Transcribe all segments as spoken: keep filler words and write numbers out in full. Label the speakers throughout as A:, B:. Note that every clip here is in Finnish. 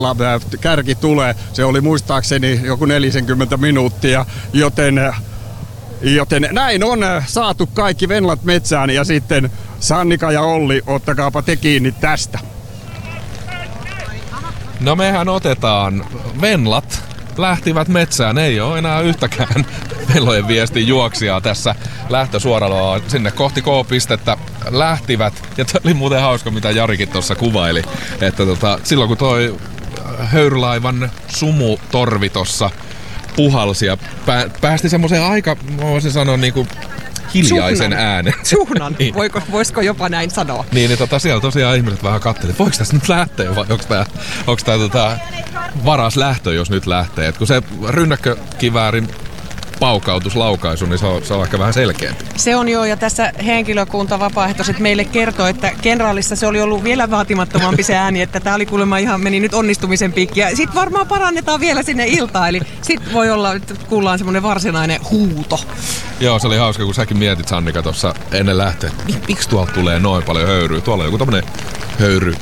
A: Kärki tulee. Se oli muistaakseni joku neljäkymmentä minuuttia, joten, joten näin on saatu kaikki venlat metsään ja sitten Sannika ja Olli, ottakaapa te kiinni tästä.
B: No mehän otetaan venlat. Lähtivät metsään, ei ole enää yhtäkään Venlojen viestin juoksijaa tässä lähtösuoralla sinne kohti K-pistettä lähtivät. Ja tämä oli muuten hauska, mitä Jarikin tuossa kuvaili, että tota, silloin kun toi höyrylaivan sumutorvi tuossa puhalsi ja pää, päästi semmoiseen aika, voisin sanoa niinku hiljaisen
C: Suhnan.
B: äänen.
C: Suhnan,
B: niin.
C: Voiko, voisiko jopa näin sanoa?
B: Niin, niin tota, siellä tosiaan ihmiset vähän kattelivat, voiko tässä nyt lähteä vai onko tämä onko tää, tota, varas lähtö, jos nyt lähtee. Et kun se rynnäkkökiväärin paukautuslaukaisu, niin se on, se on ehkä vähän selkeämpi.
C: Se on joo, ja tässä henkilökunta vapaaehtoiset meille kertoi, että kenraalissa se oli ollut vielä vaatimattomampi se ääni, että tämä oli kuulemma ihan meni nyt onnistumisen piikki. Ja sitten varmaan parannetaan vielä sinne iltaan, eli sitten voi olla, että kuullaan semmoinen varsinainen huuto.
B: Joo, se oli hauska, kun säkin mietit, Sannika, tuossa ennen lähtöä, että miksi tuolta tulee noin paljon höyryä. Tuolla on joku tämmönen höyry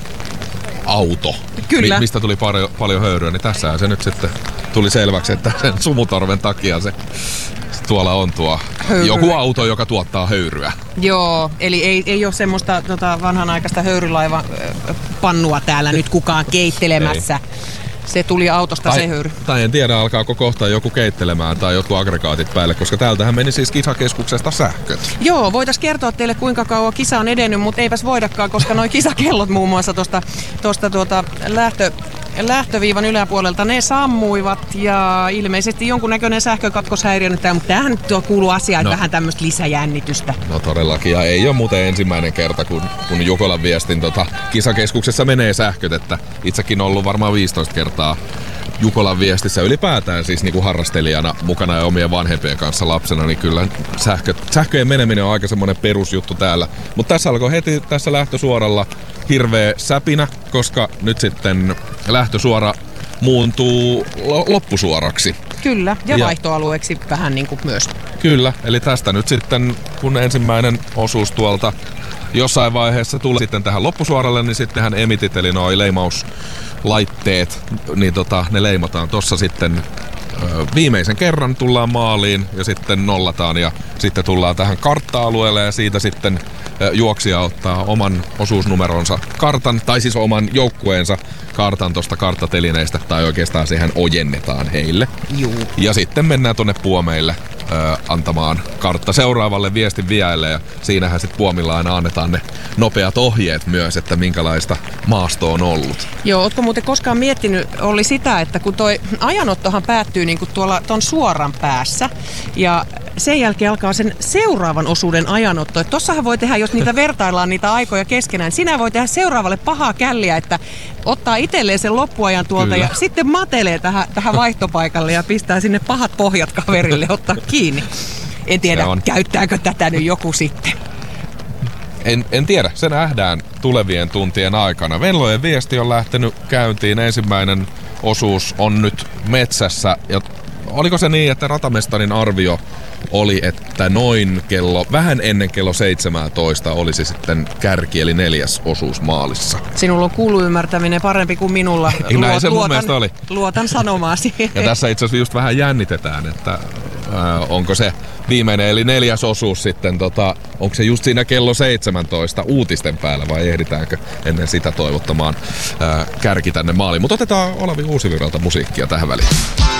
B: auto,
C: Kyllä.
B: mistä tuli paljon, paljon höyryä, niin tässähän se nyt sitten tuli selväksi, että sen sumutorven takia se tuolla on tuo höyryä. Joku auto, joka tuottaa höyryä.
C: Joo, eli ei, ei ole semmoista tota, vanhanaikaista höyrylaivan äh, pannua täällä nyt kukaan keittelemässä. Ei. Se tuli autosta
B: tai,
C: se höyry.
B: Tai en tiedä, alkaako kohta joku keittelemään tai jotkut aggregaatit päälle, koska täältähän meni siis kisakeskuksesta sähköt.
C: Joo, voitaisiin kertoa teille kuinka kauan kisa on edennyt, mutta eipäs voidakaan, koska noi kisakellot muun muassa tuosta tosta, tuota, lähtö, lähtöviivan yläpuolelta, ne sammuivat ja ilmeisesti jonkunnäköinen sähkökatkos häiriönyt, mutta tämähän nyt kuuluu asiaan, no. Vähän tämmöistä lisäjännitystä. No
B: todellakin, ja ei ole muuten ensimmäinen kerta, kun, kun Jukolan viestin tota, kisakeskuksessa menee sähköt, että itsekin on ollut varmaan viisitoista kertaa Jukolan viestissä ylipäätään siis niin kuin harrastelijana mukana ja omien vanhempien kanssa lapsena, niin kyllä sähkö, sähköjen meneminen on aika semmoinen perusjuttu täällä. Mutta tässä alkoi heti tässä lähtösuoralla hirveä säpinä, koska nyt sitten lähtösuora muuntuu loppusuoraksi.
C: Kyllä, ja, ja vaihtoalueeksi vähän niin kuin myös.
B: Kyllä, eli tästä nyt sitten, kun ensimmäinen osuus tuolta jossain vaiheessa tulee sitten tähän loppusuoralle, niin sittenhän emitit, eli noi leimauslaitteet, niin tota, ne leimataan tossa sitten ö, viimeisen kerran tullaan maaliin ja sitten nollataan ja sitten tullaan tähän kartta-alueelle ja siitä sitten ö, juoksija ottaa oman osuusnumeronsa kartan, tai siis oman joukkueensa kartan tosta karttatelineistä, tai oikeastaan siihen ojennetaan heille.
C: Juu.
B: Ja sitten mennään tonne puomeille ö, antamaan kartta seuraavalle viestin viejälle ja siinähän sitten puomilla aina annetaan ne nopeat ohjeet myös, että minkälaista maasto on ollut.
C: Joo, ootko muuten koskaan miettinyt, oli sitä, että kun toi ajanottohan päättyy niinku tuolla ton suoran päässä ja sen jälkeen alkaa sen seuraavan osuuden ajanotto. Että tossahan voi tehdä, jos niitä vertaillaan niitä aikoja keskenään, sinä voi tehdä seuraavalle pahaa källiä, että ottaa itselleen sen loppuajan tuolta Kyllä. ja sitten matelee tähän, tähän vaihtopaikalle ja pistää sinne pahat pohjat kaverille ottaa kiinni. En tiedä, käyttääkö tätä nyt joku sitten.
B: En, en tiedä, se nähdään tulevien tuntien aikana. Venlojen viesti on lähtenyt käyntiin. Ensimmäinen osuus on nyt metsässä. Ja oliko se niin, että ratamestarin arvio oli, että noin kello, vähän ennen kello seitsemäntoista olisi sitten kärki, eli neljäs osuus maalissa.
C: Sinulla on kuulu ymmärtäminen parempi kuin minulla.
B: Näin Luot, se mun luotan, mielestä oli.
C: Luotan sanomaasi.
B: Ja tässä itse asiassa just vähän jännitetään, että äh, onko se viimeinen, eli neljäs osuus sitten, tota, onko se just siinä kello seitsemäntoista uutisten päällä vai ehditäänkö ennen sitä toivottamaan äh, kärki tänne maaliin. Mutta otetaan Olavi Uusivirralta musiikkia tähän väliin.